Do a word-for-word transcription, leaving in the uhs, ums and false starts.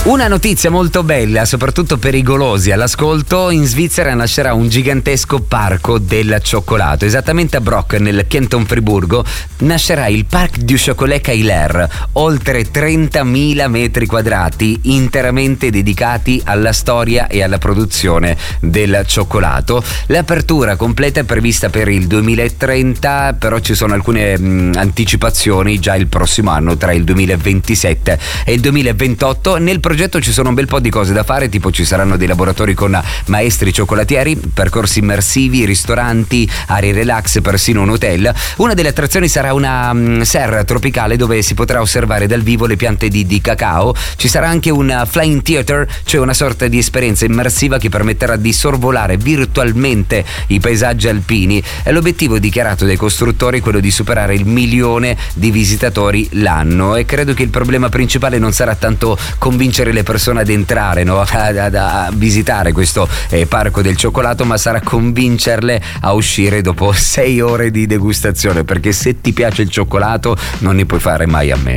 Una notizia molto bella, soprattutto per i golosi all'ascolto: in Svizzera nascerà un gigantesco parco del cioccolato. Esattamente a Brock, nel Canton Friburgo, nascerà il Parc du Chocolat Keiler, oltre trentamila metri quadrati interamente dedicati alla storia e alla produzione del cioccolato. L'apertura completa è prevista per il duemilatrenta, però ci sono alcune mh, anticipazioni già il prossimo anno, tra il duemilaventisette e il duemilaventotto. Nel progetto ci sono un bel po' di cose da fare, tipo ci saranno dei laboratori con maestri cioccolatieri, percorsi immersivi, ristoranti, aree relax, persino un hotel. Una delle attrazioni sarà una um, serra tropicale dove si potrà osservare dal vivo le piante di, di cacao. Ci sarà anche un flying theater, cioè una sorta di esperienza immersiva che permetterà di sorvolare virtualmente i paesaggi alpini. E l'obiettivo dichiarato dai costruttori è quello di superare il milione di visitatori l'anno, e credo che il problema principale non sarà tanto convincere le persone ad entrare, no? a, a, a visitare questo eh, parco del cioccolato, ma sarà convincerle a uscire dopo sei ore di degustazione, perché se ti piace il cioccolato non ne puoi fare mai a meno.